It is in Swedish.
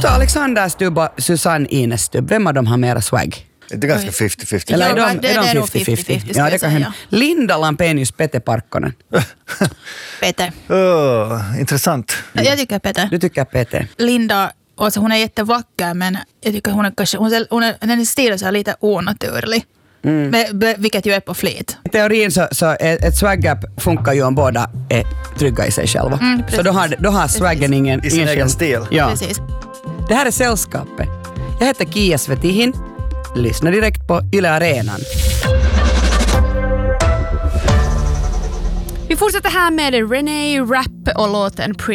tar Alexander Stubb och Susanne Ines Stubb. Vem av dem har mera swag? Det är ganska 50-50. Eller Ja, är det är de nog 50-50, Ja, det ska kan jag hända. Linda Lampenius, Pete Parkkonen. Peter. Intressant. Jag tycker Peter. Du tycker Pete? Linda, alltså hon är jättevacker, men jag tycker hon är kanske, hennes stil är så lite onaturlig. Vilket ju är på flit. I teorin så ett swag-up funkar ju om båda är trygga i sig själva. Så då har swaggen ingen I sin egen stil. Ja. Precis. Det här är Sällskapet. Jag heter Kia Svetihin. Lyssna direkt på Yle Arenan. Vi fortsätter här med Renee Rapp och låten